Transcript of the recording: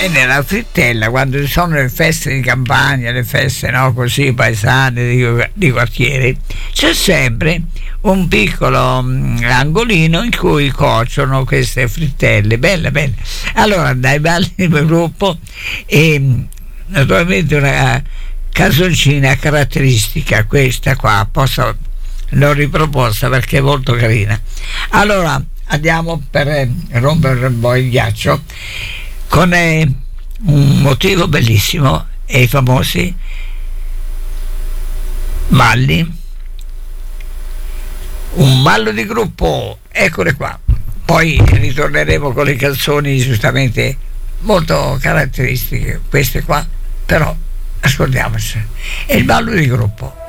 E nella frittella, quando ci sono le feste di campagna, le feste, no, così paesane di quartiere, c'è sempre un piccolo angolino in cui cuociono queste frittelle, belle. Allora dai balli di gruppo, e naturalmente una canzoncina caratteristica, questa qua, l'ho riproposta perché è molto carina. Allora andiamo per rompere un po' il ghiaccio con un motivo bellissimo e i famosi balli, un ballo di gruppo, eccole qua. Poi ritorneremo con le canzoni giustamente molto caratteristiche, queste qua, però ascoltiamoci. È il ballo di gruppo.